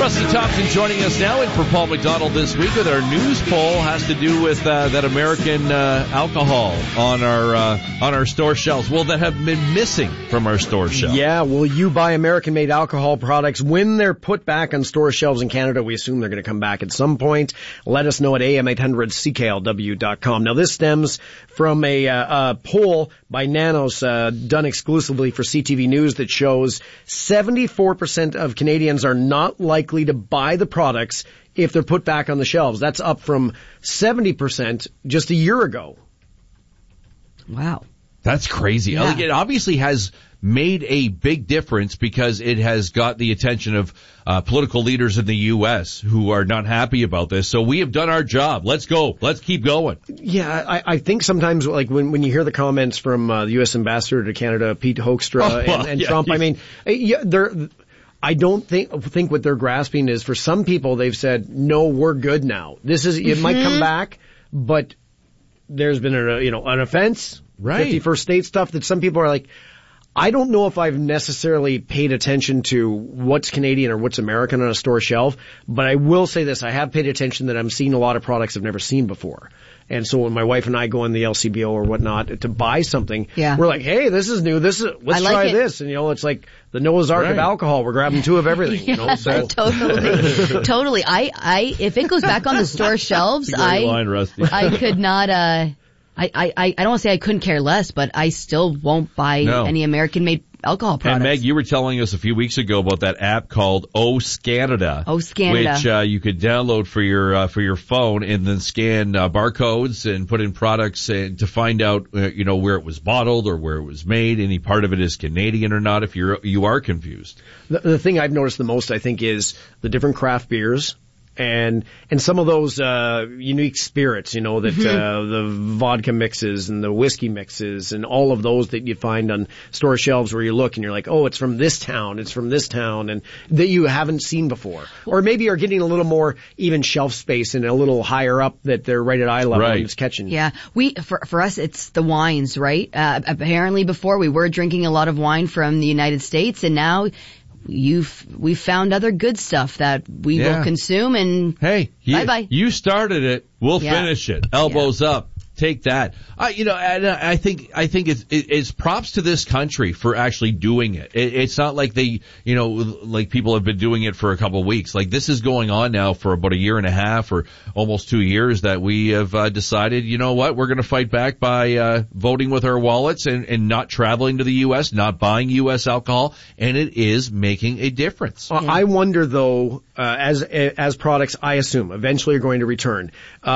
Rusty Thompson joining us now, and for Paul McDonald this week with our news poll has to do with that American alcohol on our store shelves. Well, that have been missing from our store shelves. Yeah, will you buy American-made alcohol products when they're put back on store shelves in Canada? We assume they're going to come back at some point. Let us know at am800cklw.com. Now, this stems from a poll by Nanos done exclusively for CTV News that shows 74% of Canadians are not likely to buy the products if they're put back on the shelves. That's up from 70% just a year ago. Wow. That's crazy. Yeah. Like, it obviously has made a big difference because it has got the attention of political leaders in the U.S. who are not happy about this. So we have done our job. Let's go. Let's keep going. Yeah, I think sometimes, like, when you hear the comments from the U.S. ambassador to Canada, Pete Hoekstra, and Trump, I mean, I don't think what they're grasping is, for some people, they've said, no, we're good now. It might come back, but there's been an offense, right? 51st state stuff that some people are like, I don't know if I've necessarily paid attention to what's Canadian or what's American on a store shelf, but I will say this, I have paid attention that I'm seeing a lot of products I've never seen before. And so when my wife and I go in the LCBO or whatnot to buy something, we're like, hey, this is new. Let's try this. And, it's like the Noah's Ark of alcohol. We're grabbing two of everything, So. Totally. I if it goes back on the store shelves, I could not, I don't want to say I couldn't care less, but I still won't buy any American-made alcohol products. And Meg, you were telling us a few weeks ago about that app called OSCanada. OSCanada. Which you could download for your phone and then scan barcodes and put in products to find out where it was bottled or where it was made. Any part of it is Canadian or not, if you are confused. The thing I've noticed the most, I think, is the different craft beers. And some of those unique spirits, that the vodka mixes and the whiskey mixes and all of those that you find on store shelves where you look and you're like, oh, it's from this town, and that you haven't seen before. Or maybe are getting a little more even shelf space and a little higher up that they're right at eye level and it's catching. Yeah, for us it's the wines, right? Apparently before we were drinking a lot of wine from the United States, and now we've found other good stuff that we will consume, and bye-bye. You started it. We'll finish it. Elbows up. Take that. And I think it's props to this country for actually doing it. It's not like like people have been doing it for a couple of weeks. Like, this is going on now for about a year and a half or almost 2 years that we have decided, we're going to fight back by voting with our wallets and not traveling to the U.S., not buying U.S. alcohol, and it is making a difference. I wonder, though, as products, I assume, eventually are going to return,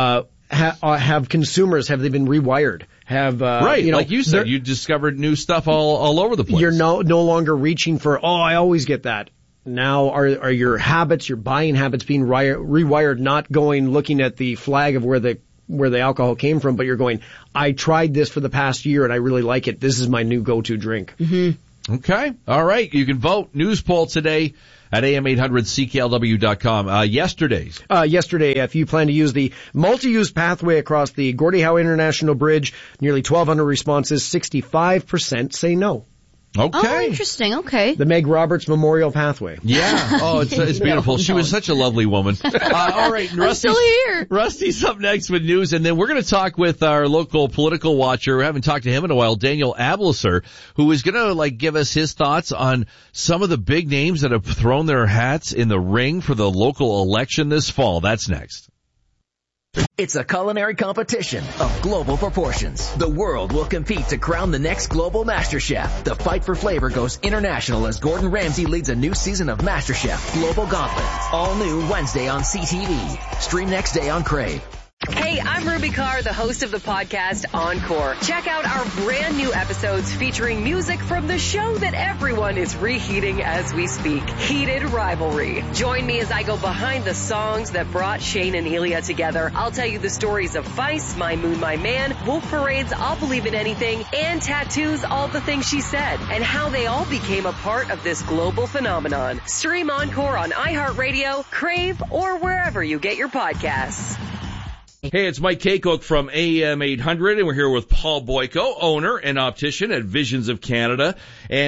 have consumers, have they been rewired? Like you said, you discovered new stuff all over the place. You're no longer reaching for, I always get that. Now are your habits, your buying habits being rewired, not looking at the flag of where the alcohol came from, but you're going, I tried this for the past year and I really like it. This is my new go-to drink. Mm-hmm. Okay. All right. You can vote. News poll today at am800cklw.com. Yesterday, if you plan to use the multi-use pathway across the Gordie Howe International Bridge, nearly 1,200 responses, 65% say no. Okay. Oh, interesting. Okay. The Meg Roberts Memorial Pathway. Yeah. Oh, it's beautiful. She was such a lovely woman. All right. I'm still here. Rusty's up next with news, and then we're going to talk with our local political watcher. We haven't talked to him in a while, Daniel Ablisser, who is going to give us his thoughts on some of the big names that have thrown their hats in the ring for the local election this fall. That's next. It's a culinary competition of global proportions. The world will compete to crown the next global master chef. The fight for flavor goes international as Gordon Ramsay leads a new season of MasterChef Global Gauntlet. All new Wednesday on CTV. Stream next day on Crave. Hey, I'm Ruby Carr, the host of the podcast Encore. Check out our brand new episodes featuring music from the show that everyone is reheating as we speak, Heated Rivalry. Join me as I go behind the songs that brought Shane and Elia together. I'll tell you the stories of Vice, My Moon, My Man, Wolf Parade's I'll Believe in Anything, and Tattoo's All the Things She Said, and how they all became a part of this global phenomenon. Stream Encore on iHeartRadio, Crave, or wherever you get your podcasts. Hey, it's Mike Kaycock from AM 800, and we're here with Paul Boyko, owner and optician at Visions of Canada. And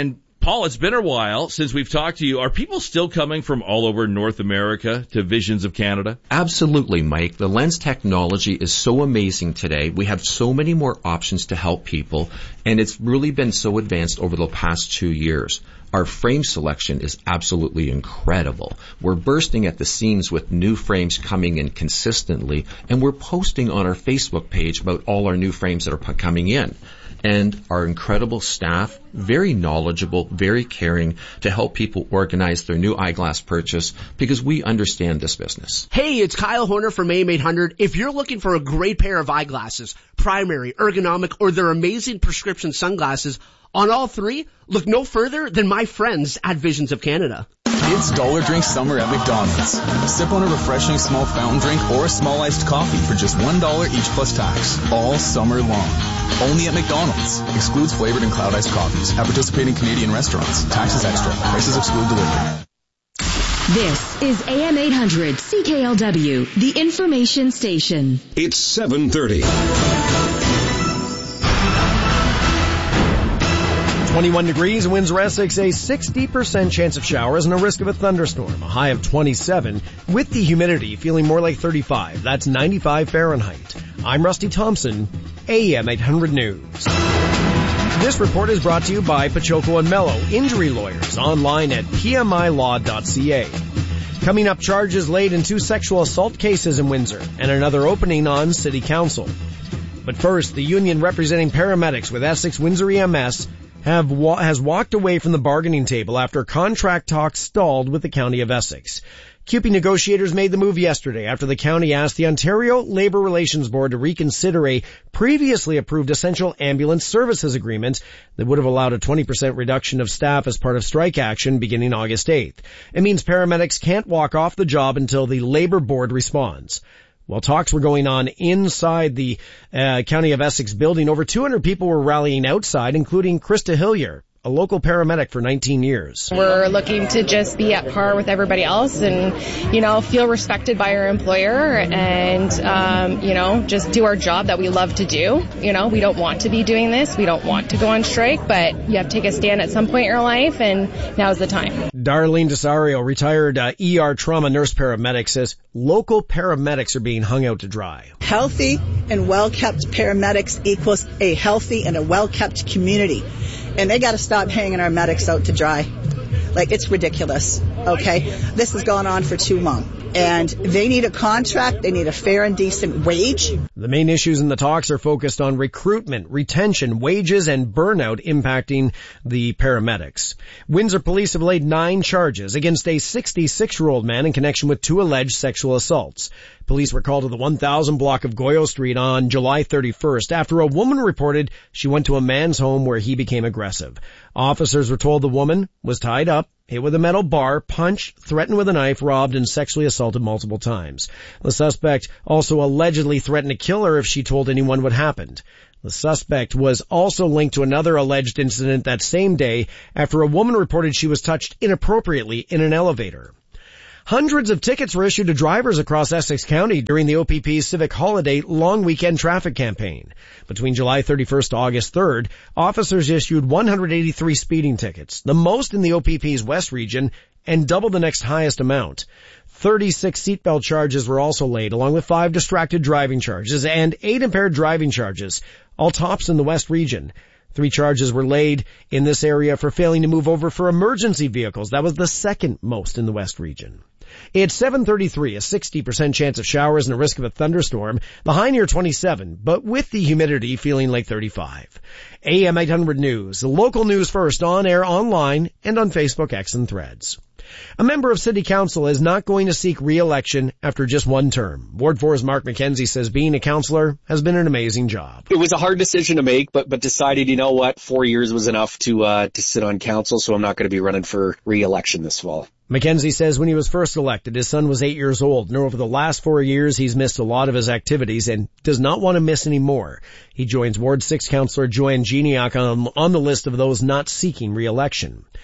Paul, it's been a while since we've talked to you. Are people still coming from all over North America to Visions of Canada? Absolutely, Mike. The lens technology is so amazing today. We have so many more options to help people, and it's really been so advanced over the past 2 years. Our frame selection is absolutely incredible. We're bursting at the seams with new frames coming in consistently, and we're posting on our Facebook page about all our new frames that are coming in. And our incredible staff, very knowledgeable, very caring to help people organize their new eyeglass purchase because we understand this business. Hey, it's Kyle Horner from AM800. If you're looking for a great pair of eyeglasses, primary, ergonomic, or their amazing prescription sunglasses, on all three, look no further than my friends at Visions of Canada. It's Dollar Drink Summer at McDonald's. Sip on a refreshing small fountain drink or a small iced coffee for just $1 each plus tax, all summer long. Only at McDonald's. Excludes flavored and cloud iced coffees at participating Canadian restaurants. Taxes extra. Prices exclude delivery. This is AM800 CKLW, the information station. It's 7:30. 21 degrees, Windsor, Essex, a 60% chance of showers and a risk of a thunderstorm, a high of 27, with the humidity feeling more like 35. That's 95 Fahrenheit. I'm Rusty Thompson, AM 800 News. This report is brought to you by Pachoco and Mello, injury lawyers, online at pmilaw.ca. Coming up, charges laid in 2 sexual assault cases in Windsor and another opening on City Council. But first, the union representing paramedics with Essex Windsor EMS has walked away from the bargaining table after contract talks stalled with the County of Essex. CUPE negotiators made the move yesterday after the county asked the Ontario Labour Relations Board to reconsider a previously approved essential ambulance services agreement that would have allowed a 20% reduction of staff as part of strike action beginning August 8th. It means paramedics can't walk off the job until the Labour Board responds. While talks were going on inside the County of Essex building, over 200 people were rallying outside, including Krista Hillier, a local paramedic for 19 years. We're looking to just be at par with everybody else and, feel respected by our employer and, just do our job that we love to do. We don't want to be doing this. We don't want to go on strike, but you have to take a stand at some point in your life, and now's the time. Darlene Desario, retired ER trauma nurse paramedic, says local paramedics are being hung out to dry. Healthy and well-kept paramedics equals a healthy and a well-kept community. And they got to stop hanging our medics out to dry. It's ridiculous, okay? This has gone on for too long. And they need a contract, they need a fair and decent wage. The main issues in the talks are focused on recruitment, retention, wages, and burnout impacting the paramedics. Windsor police have laid 9 charges against a 66-year-old man in connection with 2 alleged sexual assaults. Police were called to the 1000 block of Goyo Street on July 31st after a woman reported she went to a man's home where he became aggressive. Officers were told the woman was tied up, hit with a metal bar, punched, threatened with a knife, robbed, and sexually assaulted multiple times. The suspect also allegedly threatened to kill her if she told anyone what happened. The suspect was also linked to another alleged incident that same day after a woman reported she was touched inappropriately in an elevator. Hundreds of tickets were issued to drivers across Essex County during the OPP's Civic Holiday long weekend traffic campaign. Between July 31st to August 3rd, officers issued 183 speeding tickets, the most in the OPP's West region and double the next highest amount. 36 seatbelt charges were also laid, along with 5 distracted driving charges and 8 impaired driving charges, all tops in the West region. 3 charges were laid in this area for failing to move over for emergency vehicles. That was the second most in the West region. It's 7:33, a 60% chance of showers and a risk of a thunderstorm. The high near 27, but with the humidity feeling like 35. AM 800 News, the local news first, on air, online, and on Facebook, X, and Threads. A member of City Council is not going to seek re-election after just one term. Ward 4's Mark McKenzie says being a councillor has been an amazing job. It was a hard decision to make, but decided, 4 years was enough to sit on council, so I'm not going to be running for re-election this fall. McKenzie says when he was first elected, his son was 8 years old, and over the last 4 years, he's missed a lot of his activities and does not want to miss any more. He joins Ward 6 Councillor Joanne Geniak on the list of those not seeking re-election.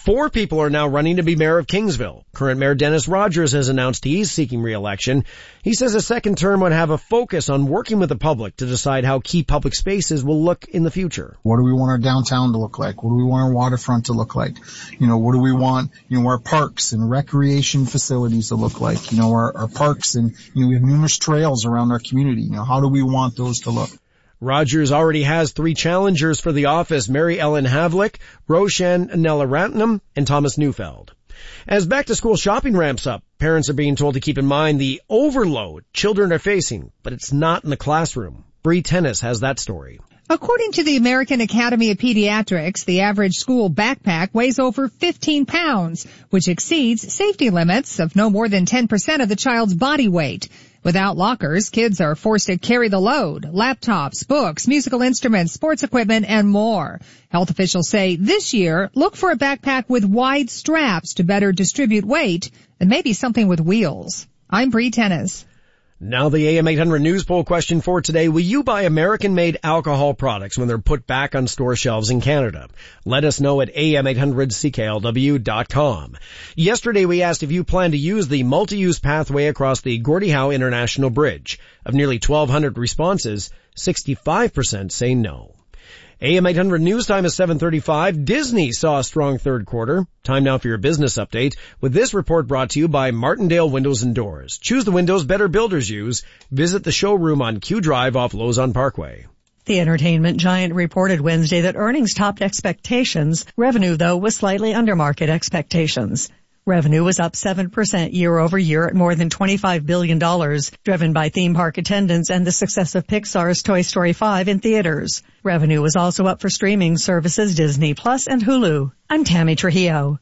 4 people are now running to be mayor of Kingsville. Current Mayor Dennis Rogers has announced he's seeking re-election. He says a second term would have a focus on working with the public to decide how key public spaces will look in the future. What do we want our downtown to look like? What do we want our waterfront to look like? What do we want, our parks and recreation facilities to look like? Our parks and, we have numerous trails around our community. How do we want those to look? Rogers already has 3 challengers for the office: Mary Ellen Havlick, Roshan Nelaratnam, and Thomas Neufeld. As back-to-school shopping ramps up, parents are being told to keep in mind the overload children are facing, but it's not in the classroom. Bree Tennis has that story. According to the American Academy of Pediatrics, the average school backpack weighs over 15 pounds, which exceeds safety limits of no more than 10% of the child's body weight. Without lockers, kids are forced to carry the load: laptops, books, musical instruments, sports equipment, and more. Health officials say this year, look for a backpack with wide straps to better distribute weight, and maybe something with wheels. I'm Bree Tennis. Now the AM 800 News Poll question for today: will you buy American-made alcohol products when they're put back on store shelves in Canada? Let us know at am800cklw.com. Yesterday we asked if you plan to use the multi-use pathway across the Gordie Howe International Bridge. Of nearly 1,200 responses, 65% say no. AM 800 News Time is 7:35. Disney saw a strong third quarter. Time now for your business update, with this report brought to you by Martindale Windows and Doors. Choose the windows better builders use. Visit the showroom on Q Drive off Lausanne Parkway. The entertainment giant reported Wednesday that earnings topped expectations. Revenue, though, was slightly under market expectations. Revenue was up 7% year over year at more than $25 billion, driven by theme park attendance and the success of Pixar's Toy Story 5 in theaters. Revenue was also up for streaming services Disney Plus and Hulu. I'm Tammy Trujillo.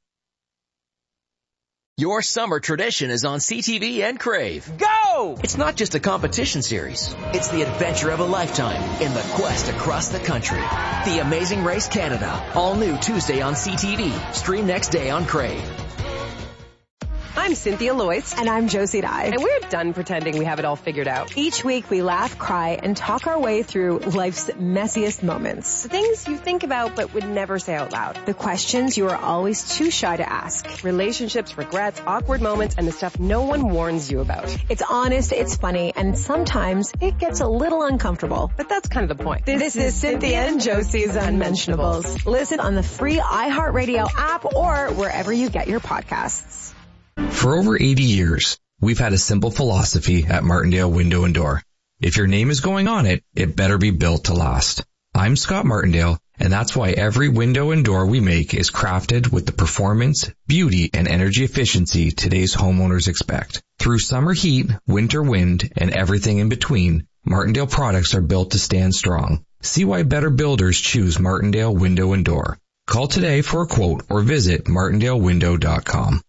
Your summer tradition is on CTV and Crave. Go! It's not just a competition series. It's the adventure of a lifetime in the quest across the country. The Amazing Race Canada. All new Tuesday on CTV. Stream next day on Crave. I'm Cynthia Loyce. And I'm Josie Dye. And we're done pretending we have it all figured out. Each week we laugh, cry, and talk our way through life's messiest moments. The things you think about but would never say out loud. The questions you are always too shy to ask. Relationships, regrets, awkward moments, and the stuff no one warns you about. It's honest, it's funny, and sometimes it gets a little uncomfortable. But that's kind of the point. This is Cynthia and Josie's Unmentionables. Listen on the free iHeartRadio app or wherever you get your podcasts. For over 80 years, we've had a simple philosophy at Martindale Window and Door. If your name is going on it, it better be built to last. I'm Scott Martindale, and that's why every window and door we make is crafted with the performance, beauty, and energy efficiency today's homeowners expect. Through summer heat, winter wind, and everything in between, Martindale products are built to stand strong. See why better builders choose Martindale Window and Door. Call today for a quote or visit martindalewindow.com.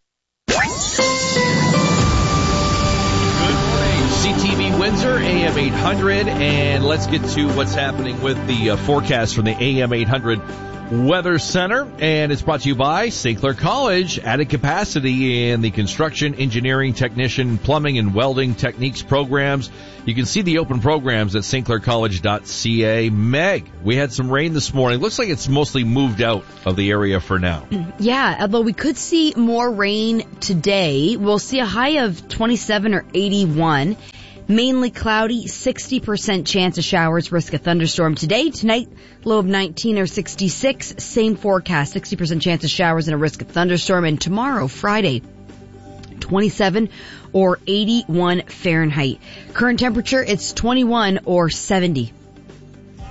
CTV Windsor, AM 800, and let's get to what's happening with the forecast from the AM 800 Weather Center, and it's brought to you by St. Clair College. Added capacity in the construction, engineering, technician, plumbing, and welding techniques programs. You can see the open programs at stclaircollege.ca. Meg, we had some rain this morning. Looks like it's mostly moved out of the area for now. Yeah, although we could see more rain today. We'll see a high of 27 or 81. Mainly cloudy, 60% chance of showers, risk of thunderstorm today. Tonight, low of 19 or 66. Same forecast, 60% chance of showers and a risk of thunderstorm. And tomorrow, Friday, 27 or 81 Fahrenheit. Current temperature, it's 21 or 70.